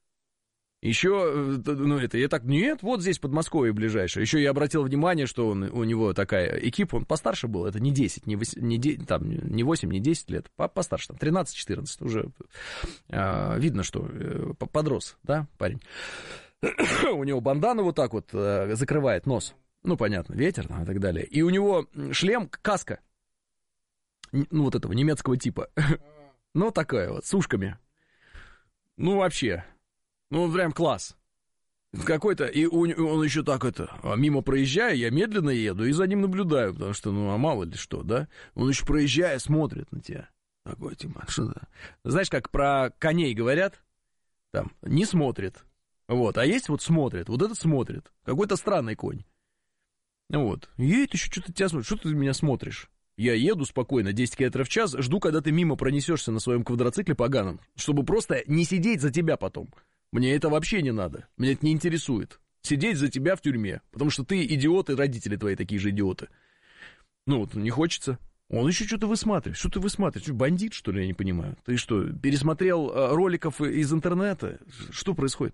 Еще, я так, нет, вот здесь Подмосковье ближайшее. Еще я обратил внимание, что у него такая экипа, он постарше был, это не 10, не 8, не 10 лет, постарше, там, 13-14, уже видно, что подрос, да, парень. У него бандана вот так вот закрывает нос, ну, понятно, ветер и так далее. И у него шлем, каска, ну, вот этого немецкого типа, ну, такая вот, с ушками, ну, вообще... Ну, прям класс. Какой-то, и он еще так мимо проезжая, я медленно еду и за ним наблюдаю, потому что, а мало ли что, да? Он еще проезжая, смотрит на тебя. Такой, типа, что-то. Знаешь, как про коней говорят? Там, не смотрит. Вот, а есть вот смотрит, вот этот смотрит. Какой-то странный конь. Вот. Едет еще что-то тебя смотрит. Что ты меня смотришь? Я еду спокойно, 10 км в час, жду, когда ты мимо пронесешься на своем квадроцикле поганом, чтобы просто не сидеть за тебя потом. Мне это вообще не надо, меня это не интересует. Сидеть за тебя в тюрьме, потому что ты идиот, и родители твои такие же идиоты. Ну вот, не хочется. Он еще что-то высматривает. Что ты высматриваешь? Что, бандит, что ли, я не понимаю? Ты что, пересмотрел роликов из интернета? Что происходит?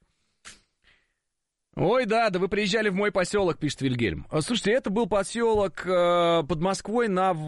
Ой, да вы приезжали в мой поселок, пишет Вильгельм. Слушайте, это был поселок под Москвой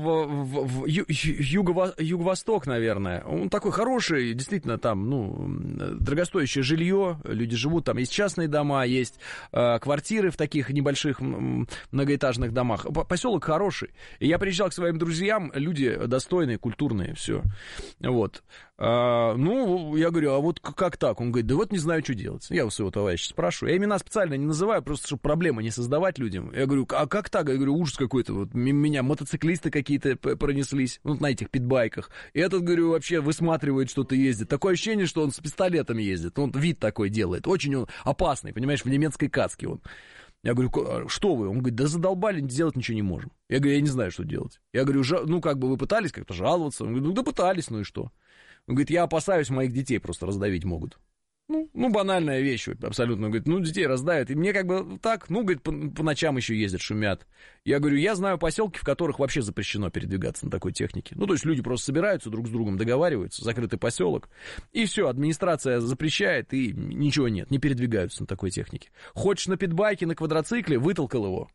юго-восток, наверное. Он такой хороший, действительно, там, дорогостоящее жилье, люди живут, там есть частные дома, есть квартиры в таких небольших многоэтажных домах. Поселок хороший. И я приезжал к своим друзьям, люди достойные, культурные, все. Вот. Я говорю, а вот как так? Он говорит, да вот не знаю, что делать. Я у своего товарища спрашиваю. Я имена специально не называю, просто чтобы проблемы не создавать людям. Я говорю, а как так? Я говорю, ужас какой-то. Вот меня мотоциклисты какие-то пронеслись, на этих питбайках. И этот, говорю, вообще высматривает, что-то ездит. Такое ощущение, что он с пистолетом ездит. Он вид такой делает. Очень он опасный, понимаешь, в немецкой каске он. Я говорю, что вы? Он говорит, да задолбали, делать ничего не можем. Я говорю, я не знаю, что делать. Я говорю, ну, как бы вы пытались как-то жаловаться? Он говорит, ну, да пытались, ну и что? Он говорит, я опасаюсь, моих детей просто раздавить могут. Ну, банальная вещь абсолютно. Он говорит, ну, детей раздавят. И мне как бы так, ну, говорит, по ночам еще ездят, шумят. Я говорю, я знаю поселки, в которых вообще запрещено передвигаться на такой технике. Ну, то есть люди просто собираются друг с другом, договариваются, закрытый поселок. И все, администрация запрещает, и ничего нет, не передвигаются на такой технике. Хочешь на питбайке, на квадроцикле, вытолкал его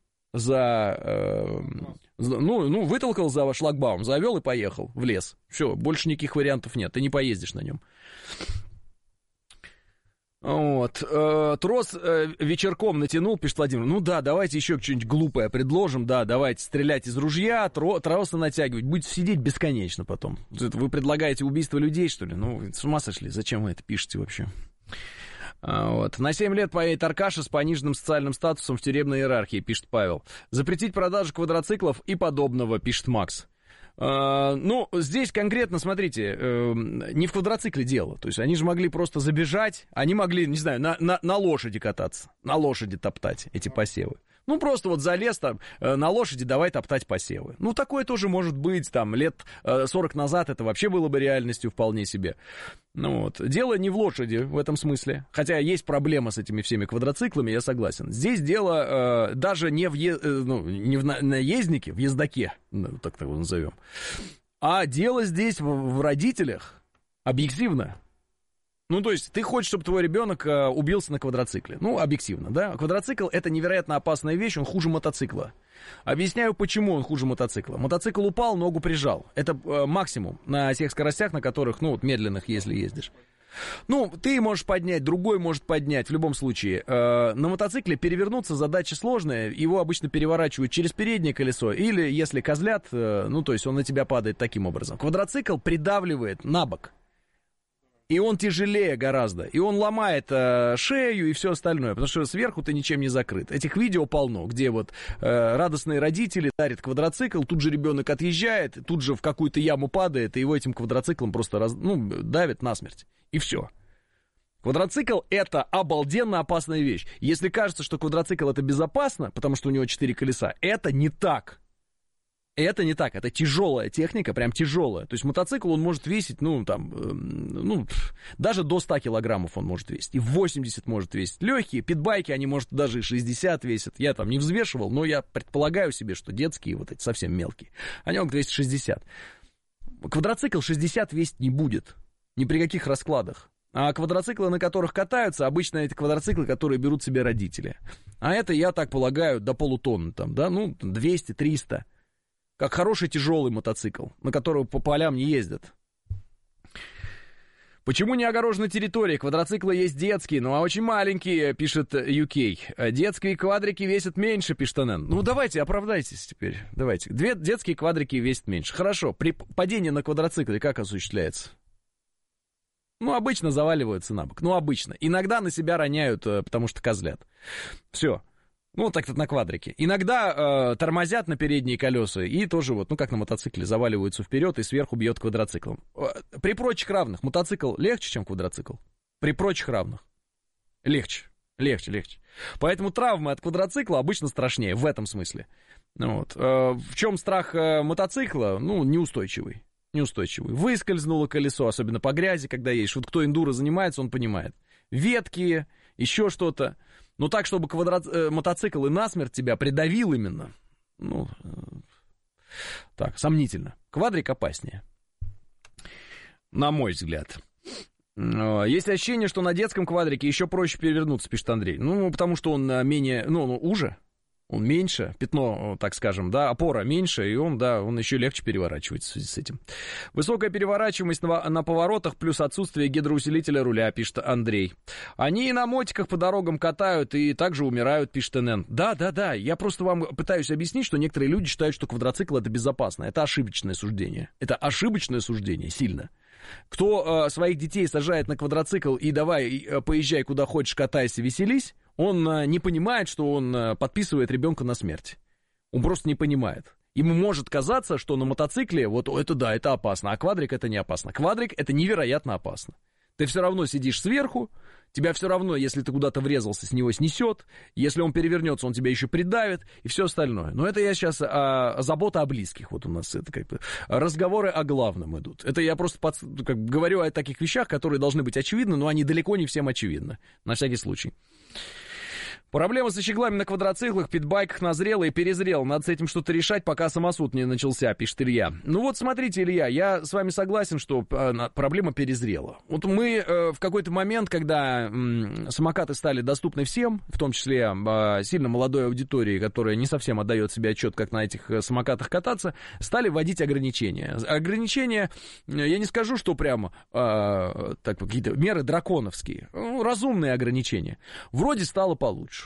вытолкал за шлагбаум, завел и поехал в лес. Все, больше никаких вариантов нет, ты не поездишь на нем. Вот. Трос вечерком натянул, пишет Владимир. Ну да, давайте еще что-нибудь глупое предложим. Да, давайте стрелять из ружья, тросы натягивать. Будете сидеть бесконечно потом. Вы предлагаете убийство людей, что ли? Ну, с ума сошли. Зачем вы это пишете вообще? Вот. На 7 лет поедет Аркаша с пониженным социальным статусом в тюремной иерархии, пишет Павел. Запретить продажу квадроциклов и подобного, пишет Макс. Ну, здесь конкретно, смотрите, не в квадроцикле дело. То есть они же могли просто забежать, они могли, не знаю, на лошади кататься, на лошади топтать эти посевы. Ну, просто вот залез там на лошади, давай топтать посевы. Ну, такое тоже может быть, там, лет 40 назад это вообще было бы реальностью вполне себе. Ну, вот. Дело не в лошади в этом смысле, хотя есть проблема с этими всеми квадроциклами, я согласен. Здесь дело даже не в наезднике, в ездаке, так его назовем, а дело здесь в родителях, объективно. Ну, то есть, ты хочешь, чтобы твой ребенок убился на квадроцикле. Ну, объективно, да? Квадроцикл — это невероятно опасная вещь, он хуже мотоцикла. Объясняю, почему он хуже мотоцикла. Мотоцикл упал, ногу прижал. Это максимум на тех скоростях, на которых, ну, вот медленных, если ездишь. Ну, ты можешь поднять, другой может поднять, в любом случае. На мотоцикле перевернуться задача сложная, его обычно переворачивают через переднее колесо, или, если козлят, ну, то есть он на тебя падает таким образом. Квадроцикл придавливает на бок. И он тяжелее гораздо, и он ломает шею и все остальное, потому что сверху ты ничем не закрыт. Этих видео полно, где вот радостные родители дарят квадроцикл, тут же ребенок отъезжает, тут же в какую-то яму падает, и его этим квадроциклом просто давит насмерть. И все. Квадроцикл — это обалденно опасная вещь. Если кажется, что квадроцикл — это безопасно, потому что у него 4 колеса, это не так. Это не так, это тяжелая техника, прям тяжелая. То есть мотоцикл, он может весить, даже до 100 килограммов он может весить. И 80 может весить. Легкие питбайки, они, может, даже и 60 весят. Я там не взвешивал, но я предполагаю себе, что детские, вот эти совсем мелкие, они могут весить 60. Квадроцикл 60 весить не будет, ни при каких раскладах. А квадроциклы, на которых катаются, обычно эти квадроциклы, которые берут себе родители. А это, я так полагаю, до полутонны, там, да, 200-300. Как хороший тяжелый мотоцикл, на которого по полям не ездят. Почему не огорожена территория? Квадроциклы есть детские, но очень маленькие, пишет UK. Детские квадрики весят меньше, пишет НН. Ну, давайте, оправдайтесь теперь. Давайте. Детские квадрики весят меньше. Хорошо, при падении на квадроцикле как осуществляется? Ну, обычно заваливаются на бок. Ну, обычно. Иногда на себя роняют, потому что козлят. Все. Ну, так-то на квадрике. Иногда тормозят на передние колеса и тоже вот, как на мотоцикле, заваливаются вперед и сверху бьет квадроциклом. При прочих равных мотоцикл легче, чем квадроцикл. При прочих равных. Легче. Поэтому травмы от квадроцикла обычно страшнее, в этом смысле. Вот. В чем страх мотоцикла? Неустойчивый. Выскользнуло колесо, особенно по грязи, когда едешь. Вот кто эндуро занимается, он понимает. Ветки, еще что-то. Но так, чтобы мотоцикл и насмерть тебя придавил именно, так, сомнительно. Квадрик опаснее, на мой взгляд. Есть ощущение, что на детском квадрике еще проще перевернуться, пишет Андрей. Потому что он менее, уже. Он меньше, пятно, так скажем, да, опора меньше, и он еще легче переворачивается в связи с этим. Высокая переворачиваемость на поворотах плюс отсутствие гидроусилителя руля, пишет Андрей. Они и на мотиках по дорогам катают и также умирают, пишет НН. Да, я просто вам пытаюсь объяснить, что некоторые люди считают, что квадроцикл это безопасно. Это ошибочное суждение. Сильно. Кто своих детей сажает на квадроцикл и давай поезжай куда хочешь, катайся, веселись, он не понимает, что он подписывает ребенка на смерть. Он просто не понимает. Ему может казаться, что на мотоцикле это опасно, а квадрик это не опасно. Квадрик это невероятно опасно. Ты все равно сидишь сверху, Тебя все равно, если ты куда-то врезался, с него снесет. Если он перевернется, он тебя еще придавит и все остальное. Но это я сейчас забота о близких. Вот у нас это как бы разговоры о главном идут. Это я просто говорю о таких вещах, которые должны быть очевидны, но они далеко не всем очевидны. На всякий случай. Проблема со щеглами на квадроциклах, питбайках назрела и перезрела. Надо с этим что-то решать, пока самосуд не начался, пишет Илья. Ну вот смотрите, Илья, я с вами согласен, что проблема перезрела. Вот мы в какой-то момент, когда самокаты стали доступны всем, в том числе сильно молодой аудитории, которая не совсем отдает себе отчет, как на этих самокатах кататься, стали вводить ограничения. Ограничения, я не скажу, что прям так, какие-то меры драконовские, разумные ограничения. Вроде стало получше.